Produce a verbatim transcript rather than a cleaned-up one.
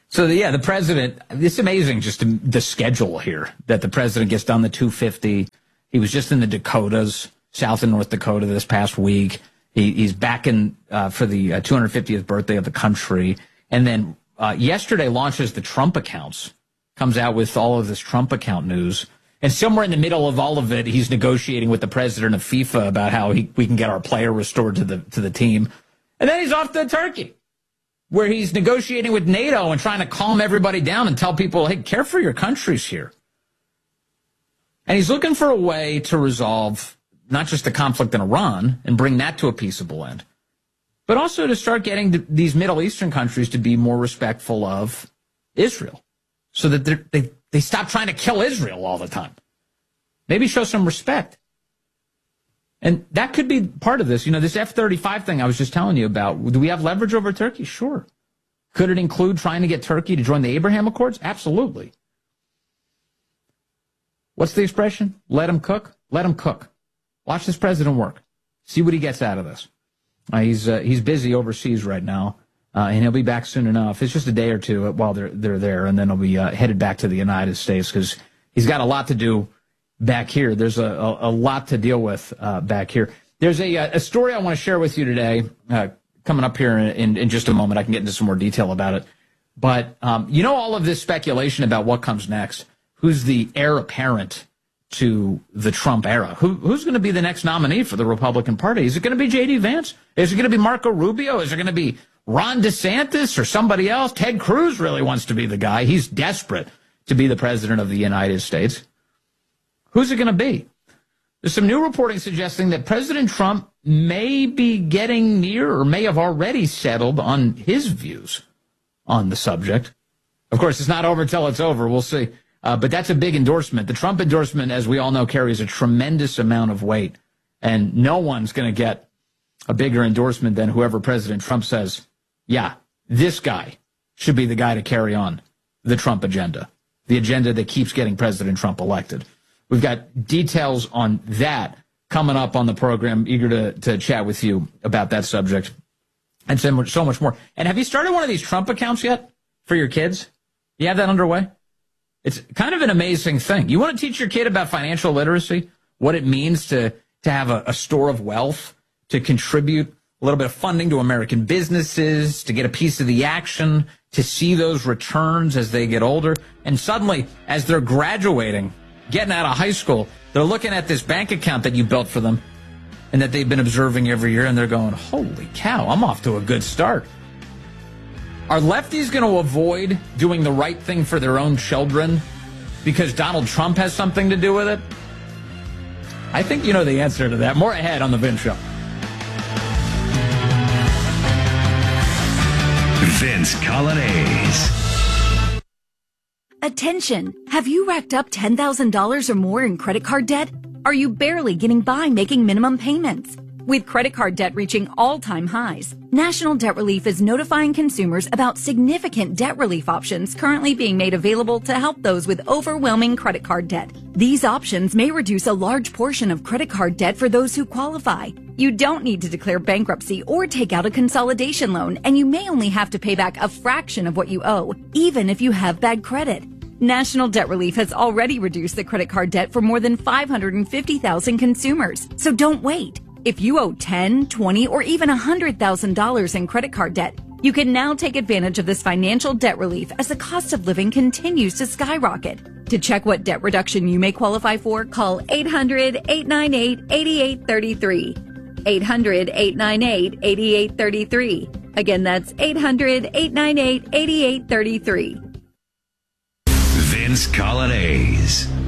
So, the, yeah, the president, it's amazing just the schedule here that the president gets done the two fifty. He was just in the Dakotas, South and North Dakota this past week. He, he's back in uh, for the uh, two hundred fiftieth birthday of the country. And then uh, yesterday launches the Trump accounts, comes out with all of this Trump account news. And somewhere in the middle of all of it, he's negotiating with the president of FIFA about how he, we can get our player restored to the to the team. And then he's off to Turkey, where he's negotiating with NATO and trying to calm everybody down and tell people, hey, care for your countries here. And he's looking for a way to resolve not just the conflict in Iran and bring that to a peaceable end, but also to start getting these Middle Eastern countries to be more respectful of Israel so that they they stop trying to kill Israel all the time. Maybe show some respect. And that could be part of this. You know, this F thirty-five thing I was just telling you about, do we have leverage over Turkey? Sure. Could it include trying to get Turkey to join the Abraham Accords? Absolutely. What's the expression? Let him cook? Let him cook. Watch this president work. See what he gets out of this. Uh, he's uh, he's busy overseas right now, uh, and he'll be back soon enough. It's just a day or two while they're they're there, and then he'll be uh, headed back to the United States because he's got a lot to do back here. There's a, a, a lot to deal with uh, back here. There's a, a story I want to share with you today uh, coming up here in, in, in just a moment. I can get into some more detail about it. But, um, you know, all of this speculation about what comes next, who's the heir apparent to the Trump era? Who, who's going to be the next nominee for the Republican Party? Is it going to be J D. Vance? Is it going to be Marco Rubio? Is it going to be Ron DeSantis or somebody else? Ted Cruz really wants to be the guy. He's desperate to be the president of the United States. Who's it going to be? There's some new reporting suggesting that President Trump may be getting near or may have already settled on his views on the subject. Of course, it's not over till it's over. We'll see. Uh, but that's a big endorsement. The Trump endorsement, as we all know, carries a tremendous amount of weight. And no one's going to get a bigger endorsement than whoever President Trump says, yeah, this guy should be the guy to carry on the Trump agenda, the agenda that keeps getting President Trump elected. We've got details on that coming up on the program. Eager to, to chat with you about that subject and so much, so much more. And have you started one of these Trump accounts yet for your kids? You have that underway? It's kind of an amazing thing. You want to teach your kid about financial literacy, what it means to, to have a, a store of wealth, to contribute a little bit of funding to American businesses, to get a piece of the action, to see those returns as they get older. And suddenly, as they're graduating, getting out of high school, they're looking at this bank account that you built for them and that they've been observing every year, and they're going, holy cow, I'm off to a good start. Are lefties going to avoid doing the right thing for their own children because Donald Trump has something to do with it? I think you know the answer to that. More ahead on The Vince Show. Vince Coglianese. Attention! Have you racked up ten thousand dollars or more in credit card debt? Are you barely getting by making minimum payments? With credit card debt reaching all-time highs, National Debt Relief is notifying consumers about significant debt relief options currently being made available to help those with overwhelming credit card debt. These options may reduce a large portion of credit card debt for those who qualify. You don't need to declare bankruptcy or take out a consolidation loan, and you may only have to pay back a fraction of what you owe, even if you have bad credit. National Debt Relief has already reduced the credit card debt for more than five hundred fifty thousand consumers. So don't wait. If you owe ten, twenty, or even one hundred thousand dollars in credit card debt, you can now take advantage of this financial debt relief as the cost of living continues to skyrocket. To check what debt reduction you may qualify for, call eight hundred, eight nine eight, eight eight three three. eight hundred, eight nine eight, eight eight three three. Again, that's eight hundred, eight nine eight, eight eight three three. Vince Coglianese.